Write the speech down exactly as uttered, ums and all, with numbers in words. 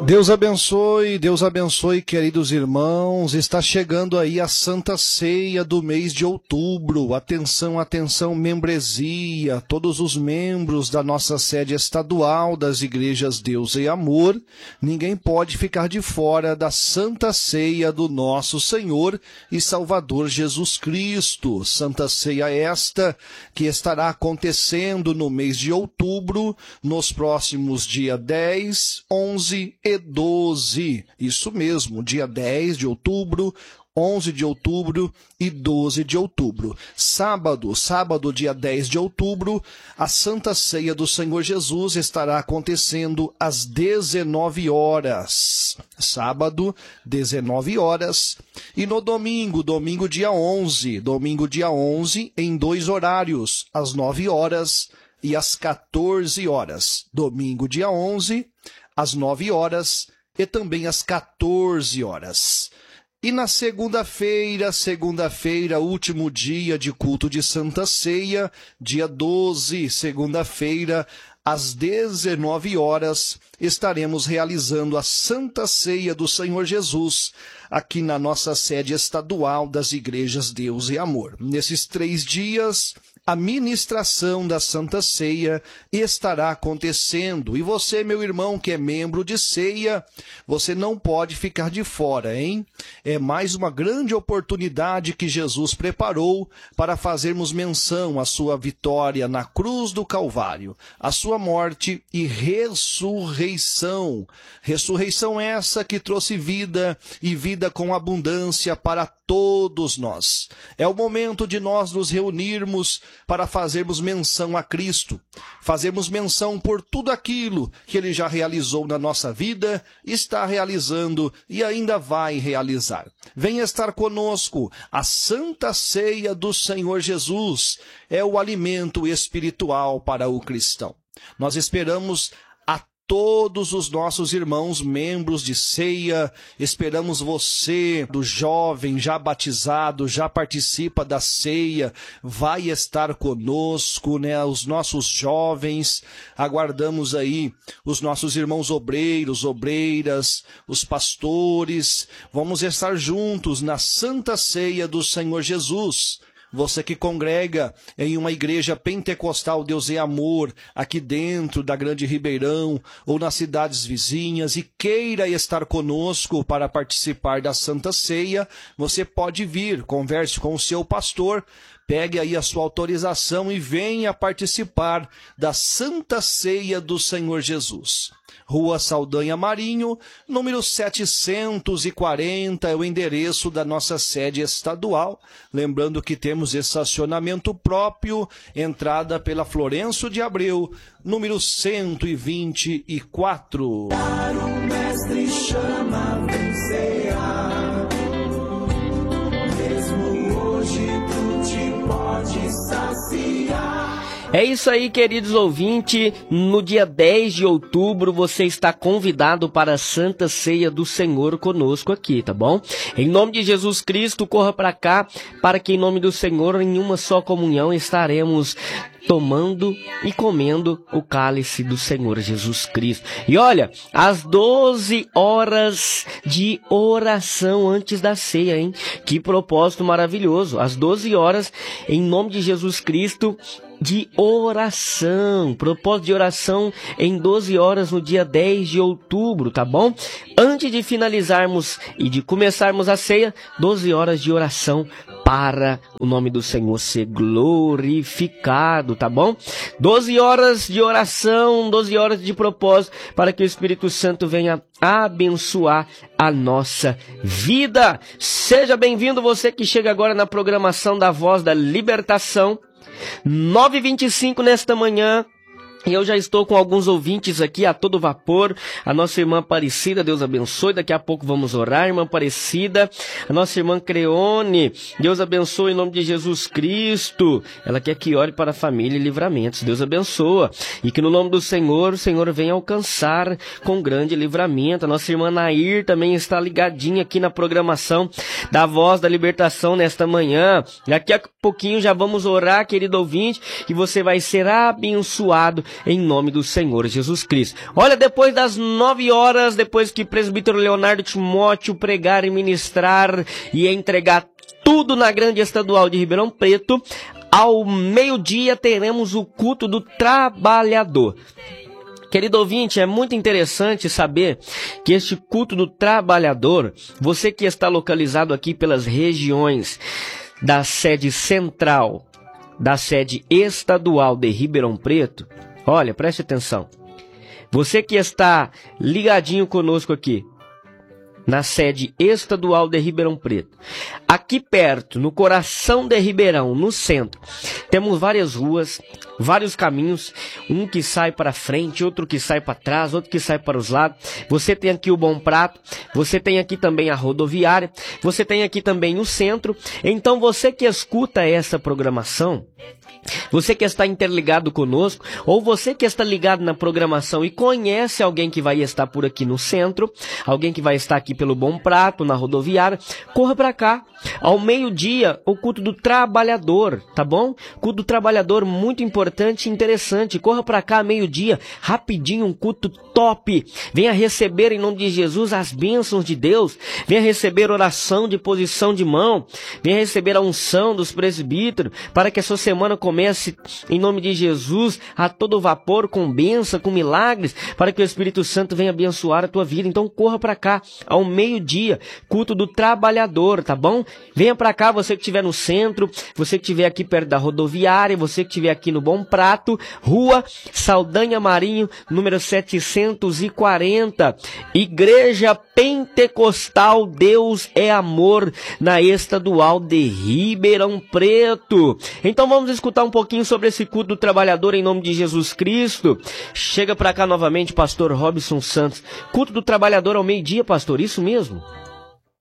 Deus abençoe, Deus abençoe, queridos irmãos. Está chegando aí a Santa Ceia do mês de outubro. Atenção, atenção, membresia, todos os membros da nossa sede estadual das Igrejas Deus e Amor. Ninguém pode ficar de fora da Santa Ceia do nosso Senhor e Salvador Jesus Cristo. Santa Ceia esta que estará acontecendo no mês de outubro, nos próximos dias dez, onze e doze, isso mesmo, dia dez de outubro, onze de outubro e doze de outubro. Sábado, sábado, dia dez de outubro, a Santa Ceia do Senhor Jesus estará acontecendo às dezenove horas. Sábado, dezenove horas. E no domingo, domingo dia onze, domingo dia onze, em dois horários, às nove horas e às quatorze horas. Domingo dia onze, às nove horas e também às quatorze horas. E na segunda-feira, segunda-feira, último dia de culto de Santa Ceia, dia doze, segunda-feira, às dezenove horas, estaremos realizando a Santa Ceia do Senhor Jesus, aqui na nossa sede estadual das Igrejas Deus e Amor. Nesses três dias, a ministração da Santa Ceia estará acontecendo. E você, meu irmão, que é membro de ceia, você não pode ficar de fora, hein? É mais uma grande oportunidade que Jesus preparou para fazermos menção à sua vitória na cruz do Calvário, à sua morte e ressurreição. Ressurreição essa que trouxe vida e vida com abundância para todos nós. É o momento de nós nos reunirmos para fazermos menção a Cristo, fazermos menção por tudo aquilo que Ele já realizou na nossa vida, está realizando e ainda vai realizar. Venha estar conosco. A Santa Ceia do Senhor Jesus é o alimento espiritual para o cristão. Nós esperamos a todos os nossos irmãos membros de ceia, esperamos você, do jovem, já batizado, já participa da ceia, vai estar conosco, né? Os nossos jovens, aguardamos aí os nossos irmãos obreiros, obreiras, os pastores, vamos estar juntos na Santa Ceia do Senhor Jesus. Você que congrega em uma igreja pentecostal Deus é Amor, aqui dentro da Grande Ribeirão ou nas cidades vizinhas e queira estar conosco para participar da Santa Ceia, você pode vir, converse com o seu pastor, pegue aí a sua autorização e venha participar da Santa Ceia do Senhor Jesus. Rua Saldanha Marinho, número setecentos e quarenta, é o endereço da nossa sede estadual. Lembrando que temos estacionamento próprio, entrada pela Florencio de Abreu, número cento e vinte e quatro. O mestre chama, vencear. Mesmo hoje tu te podes saciar. É isso aí, queridos ouvintes. No dia dez de outubro, você está convidado para a Santa Ceia do Senhor conosco aqui, tá bom? Em nome de Jesus Cristo, corra para cá, para que em nome do Senhor, em uma só comunhão, estaremos tomando e comendo o cálice do Senhor Jesus Cristo. E olha, às doze horas de oração antes da ceia, hein? Que propósito maravilhoso. Às doze horas, em nome de Jesus Cristo, de oração, propósito de oração em doze horas no dia dez de outubro, tá bom? Antes de finalizarmos e de começarmos a ceia, doze horas de oração para o nome do Senhor ser glorificado, tá bom? doze horas de oração, doze horas de propósito para que o Espírito Santo venha abençoar a nossa vida. Seja bem-vindo você que chega agora na programação da Voz da Libertação. nove e vinte e cinco nesta manhã. E eu já estou com alguns ouvintes aqui a todo vapor. A nossa irmã Aparecida, Deus abençoe. Daqui a pouco vamos orar, irmã Aparecida. A nossa irmã Creone, Deus abençoe em nome de Jesus Cristo. Ela quer que ore para a família e livramentos. Deus abençoa. E que no nome do Senhor, o Senhor venha alcançar com grande livramento. A nossa irmã Nair também está ligadinha aqui na programação da Voz da Libertação nesta manhã. Daqui a pouquinho já vamos orar, querido ouvinte, e você vai ser abençoado em nome do Senhor Jesus Cristo. Olha, depois das nove horas, depois que o presbítero Leonardo Timóteo pregar e ministrar e entregar tudo na grande estadual de Ribeirão Preto, ao meio-dia teremos o culto do trabalhador. Querido ouvinte, é muito interessante saber que este culto do trabalhador, você que está localizado aqui pelas regiões da sede central, da sede estadual de Ribeirão Preto, olha, preste atenção. Você que está ligadinho conosco aqui, na sede estadual de Ribeirão Preto. Aqui perto, no coração de Ribeirão, no centro, temos várias ruas, vários caminhos, um que sai para frente, outro que sai para trás, outro que sai para os lados. Você tem aqui o Bom Prato, você tem aqui também a rodoviária, você tem aqui também o centro. Então você que escuta essa programação, você que está interligado conosco, ou você que está ligado na programação e conhece alguém que vai estar por aqui no centro, alguém que vai estar aqui pelo Bom Prato, na rodoviária, corra para cá. Ao meio-dia, o culto do trabalhador, tá bom? Culto do trabalhador muito importante e interessante. Corra para cá, meio-dia, rapidinho, um culto top. Venha receber em nome de Jesus as bênçãos de Deus. Venha receber oração de posição de mão. Venha receber a unção dos presbíteros para que a sua semana comece em nome de Jesus a todo vapor, com bênção, com milagres, para que o Espírito Santo venha abençoar a tua vida. Então corra para cá, ao meio-dia, culto do trabalhador, tá bom? Venha para cá, você que estiver no centro, você que estiver aqui perto da rodoviária, você que estiver aqui no Bom Prato, Rua Saldanha Marinho, número setecentos e quarenta, Igreja Pentecostal Deus é Amor, na estadual de Ribeirão Preto. Então vamos escutar um pouquinho sobre esse culto do trabalhador em nome de Jesus Cristo. Chega para cá novamente, pastor Robson Santos. Culto do trabalhador ao meio-dia, pastor, isso mesmo?